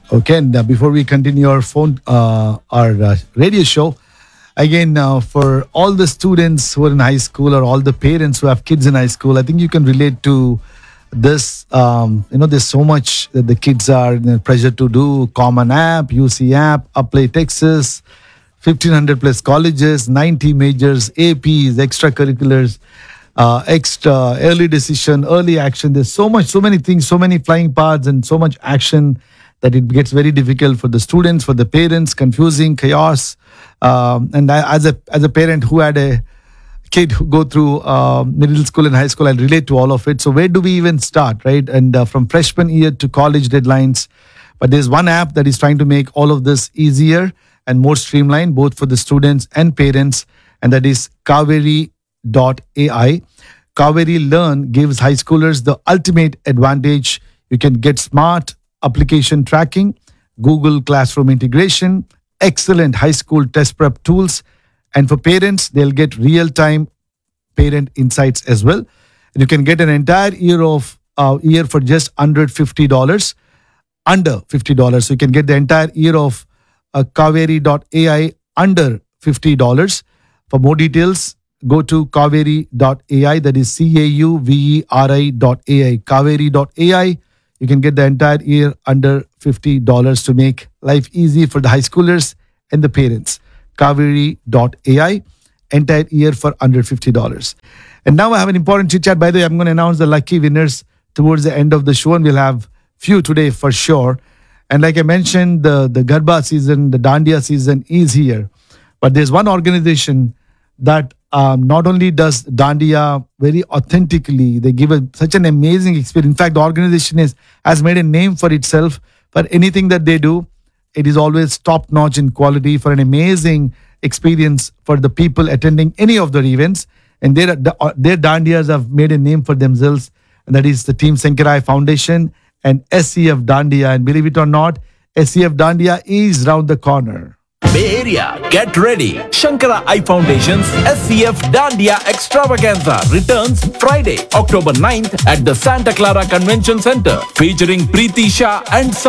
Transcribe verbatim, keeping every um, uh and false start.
Okay, and uh, before we continue our phone, uh, our uh, radio show, again, uh, for all the students who are in high school or all the parents who have kids in high school, I think you can relate to this. Um, you know, there's so much that the kids are you know, pressure to do. Common App, U C App, Apply Texas, fifteen hundred plus colleges, ninety majors, A Ps, extracurriculars, uh, extra, early decision, early action. There's so much, so many things, so many flying paths, and so much action that it gets very difficult for the students, for the parents, confusing, chaos. Um, and I, as a as a parent who had a kid who go through uh, middle school and high school, I relate to all of it. So where do we even start, right? And uh, from freshman year to college deadlines, but there's one app that is trying to make all of this easier and more streamlined, both for the students and parents, and that is Kaveri dot A I. Kaveri Learn gives high schoolers the ultimate advantage. You can get smart application tracking, Google Classroom integration, excellent high school test prep tools, and for parents, they'll get real-time parent insights as well. And you can get an entire year of uh, year for just under fifty dollars, under fifty dollars. So you can get the entire year of uh, Kaveri dot A I under fifty dollars. For more details, go to Kaveri dot A I. That is C A U V E R I dot A I. Kaveri dot A I. You can get the entire year under fifty dollars to make life easy for the high schoolers and the parents. Kaveri dot A I, entire year for under fifty dollars. And now I have an important chit chat. By the way, I'm going to announce the lucky winners towards the end of the show, and we'll have few today for sure. And like I mentioned, the, the Garba season, the Dandiya season is here. But there's one organization that um, not only does Dandiya very authentically, they give a, such an amazing experience. In fact, the organization is, has made a name for itself for anything that they do. It is always top notch in quality for an amazing experience for the people attending any of their events. And their, their Dandiyas have made a name for themselves. And that is the Team Sankarai Foundation and S C F Dandiya. And believe it or not, S C F Dandiya is round the corner. Bay Area, get ready. Shankara Eye Foundation's S C F Dandiya Extravaganza returns Friday, October ninth at the Santa Clara Convention Center, featuring Preeti Shah and